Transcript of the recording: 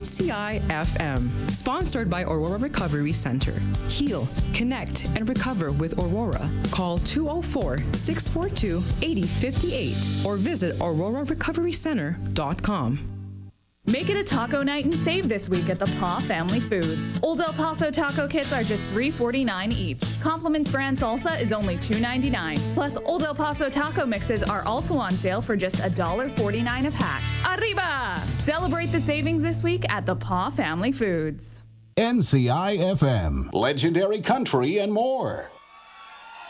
CIFM, sponsored by Aurora Recovery Center. Heal, connect, and recover with Aurora. Call 204-642-8058 or visit aurorarecoverycenter.com. Make it a taco night and save this week at the Paw Family Foods. Old El Paso taco kits are just $3.49 each. Compliments brand salsa is only $2.99. Plus, Old El Paso taco mixes are also on sale for just $1.49 a pack. Arriba! Celebrate the savings this week at the Paw Family Foods. NCIFM, legendary country and more.